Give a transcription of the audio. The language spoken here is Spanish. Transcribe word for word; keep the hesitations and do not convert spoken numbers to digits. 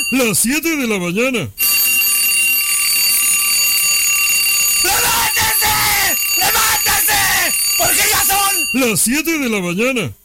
Las siete de la mañana. ¡Levántese! ¡Levántese! Porque ya son Las siete de la mañana.